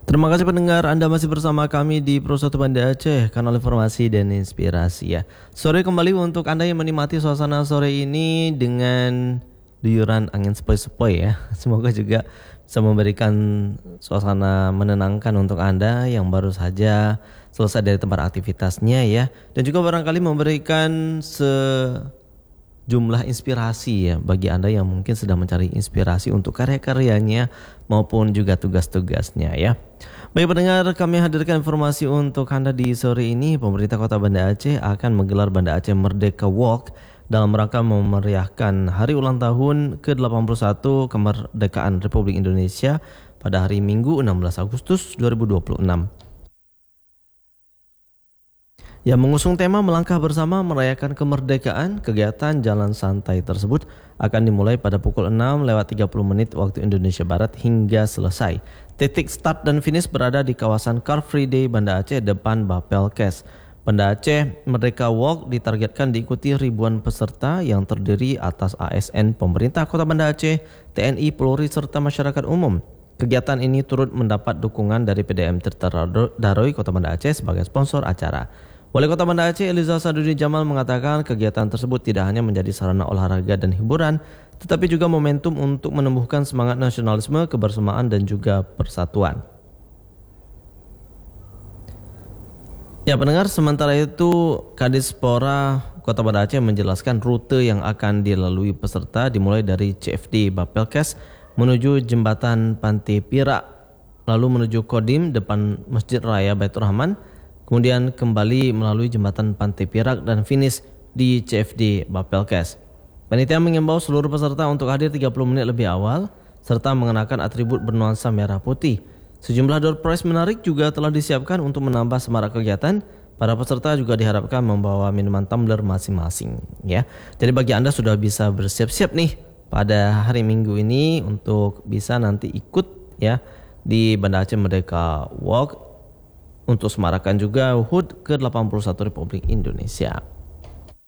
Terima kasih pendengar, Anda masih bersama kami di Pro 1 Banda Aceh, kanal informasi dan inspirasi ya. Sore kembali untuk Anda yang menikmati suasana sore ini dengan duyuran angin sepoi-sepoi ya. Semoga juga bisa memberikan suasana menenangkan untuk Anda yang baru saja selesai dari tempat aktivitasnya ya. Dan juga barangkali memberikan jumlah inspirasi ya bagi Anda yang mungkin sedang mencari inspirasi untuk karya-karyanya maupun juga tugas-tugasnya ya. Baik pendengar, kami hadirkan informasi untuk Anda di sore ini. Pemerintah Kota Banda Aceh akan menggelar Banda Aceh Merdeka Walk dalam rangka memeriahkan hari ulang tahun ke-81 kemerdekaan Republik Indonesia pada hari Minggu 16 Agustus 2026. Yang mengusung tema melangkah bersama merayakan kemerdekaan, kegiatan jalan santai tersebut akan dimulai pada pukul 6:30 waktu Indonesia Barat hingga selesai. Titik start dan finish berada di kawasan Car Free Day Banda Aceh depan Bapelkes. Banda Aceh Merdeka Walk ditargetkan diikuti ribuan peserta yang terdiri atas ASN pemerintah Kota Banda Aceh, TNI, Polri, serta masyarakat umum. Kegiatan ini turut mendapat dukungan dari PDAM Tirta Daroy Kota Banda Aceh sebagai sponsor acara. Wali Kota Banda Aceh Eliza Sadudin Jamal mengatakan kegiatan tersebut tidak hanya menjadi sarana olahraga dan hiburan, tetapi juga momentum untuk menumbuhkan semangat nasionalisme, kebersamaan dan juga persatuan. Ya pendengar, sementara itu Kadispora Kota Banda Aceh menjelaskan rute yang akan dilalui peserta dimulai dari CFD Bapelkes menuju Jembatan Pantai Pirak, lalu menuju Kodim depan Masjid Raya Baitur Rahman, kemudian kembali melalui Jembatan Pantai Pirak dan finish di CFD Bapelkes. Panitia mengimbau seluruh peserta untuk hadir 30 menit lebih awal serta mengenakan atribut bernuansa merah putih. Sejumlah door prize menarik juga telah disiapkan untuk menambah semarak kegiatan. Para peserta juga diharapkan membawa minuman tumbler masing-masing ya. Jadi bagi Anda sudah bisa bersiap-siap nih pada hari Minggu ini untuk bisa nanti ikut ya di Banda Aceh Merdeka Walk untuk semarakan juga HUT ke-81 Republik Indonesia.